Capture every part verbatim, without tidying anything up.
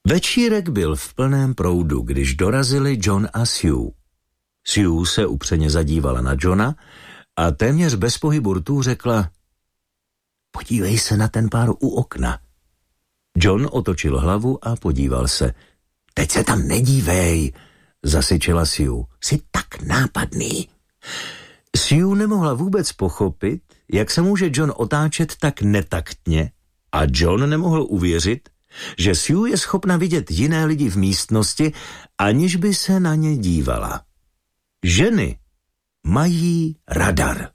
Večírek byl v plném proudu, když dorazili John a Sue. Sue se upřeně zadívala na Johna a téměř bez pohybu rtů řekla: podívej se na ten pár u okna. John otočil hlavu a podíval se. Teď se tam nedívej, zasyčela Sue. Jsi tak nápadný. Sue nemohla vůbec pochopit, jak se může John otáčet tak netaktně, a John nemohl uvěřit, že Sue je schopna vidět jiné lidi v místnosti, aniž by se na ně dívala. Ženy mají radar.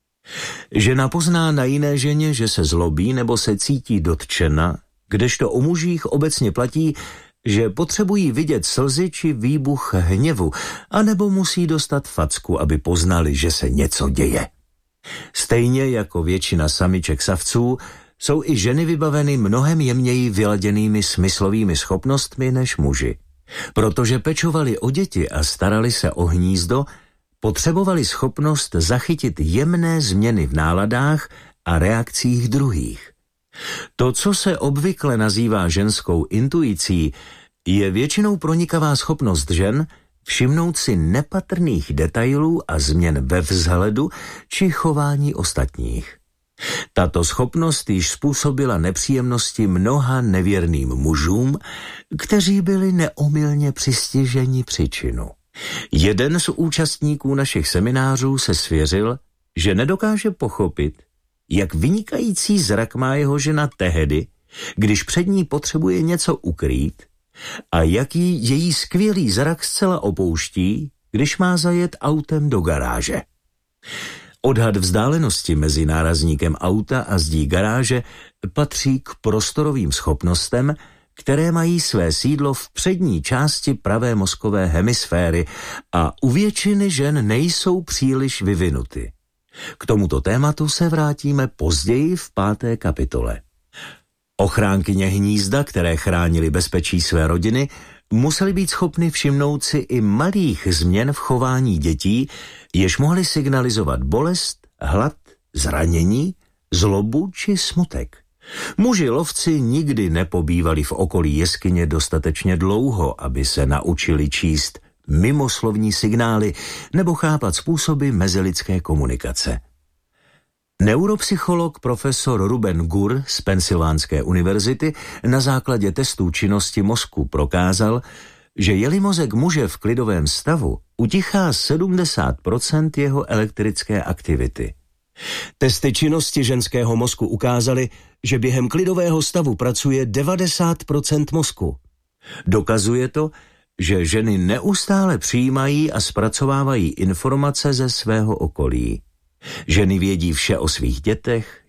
Žena pozná na jiné ženě, že se zlobí nebo se cítí dotčena, kdežto o mužích obecně platí, že potřebují vidět slzy či výbuch hněvu, anebo musí dostat facku, aby poznali, že se něco děje. Stejně jako většina samiček savců, jsou i ženy vybaveny mnohem jemněji vyladěnými smyslovými schopnostmi než muži. Protože pečovali o děti a starali se o hnízdo, potřebovali schopnost zachytit jemné změny v náladách a reakcích druhých. To, co se obvykle nazývá ženskou intuicí, je většinou pronikavá schopnost žen všimnout si nepatrných detailů a změn ve vzhledu či chování ostatních. Tato schopnost již způsobila nepříjemnosti mnoha nevěrným mužům, kteří byli neomylně přistiženi při činu. Jeden z účastníků našich seminářů se svěřil, že nedokáže pochopit, jak vynikající zrak má jeho žena tehdy, když před ní potřebuje něco ukrýt, a jaký její skvělý zrak zcela opouští, když má zajet autem do garáže. Odhad vzdálenosti mezi nárazníkem auta a zdí garáže patří k prostorovým schopnostem, které mají své sídlo v přední části pravé mozkové hemisféry a u většiny žen nejsou příliš vyvinuty. K tomuto tématu se vrátíme později v páté kapitole. Ochránkyně hnízda, které chránily bezpečí své rodiny, musely být schopny všimnout si i malých změn v chování dětí, jež mohly signalizovat bolest, hlad, zranění, zlobu či smutek. Muži lovci nikdy nepobývali v okolí jeskyně dostatečně dlouho, aby se naučili číst mimoslovní signály nebo chápat způsoby mezilidské komunikace. Neuropsycholog profesor Ruben Gur z Pensylvánské univerzity na základě testů činnosti mozku prokázal, že je-li mozek muže v klidovém stavu, utichá sedmdesát procent jeho elektrické aktivity. Testy činnosti ženského mozku ukázaly, že během klidového stavu pracuje devadesát procent mozku. Dokazuje to, že ženy neustále přijímají a zpracovávají informace ze svého okolí. Ženy vědí vše o svých dětech,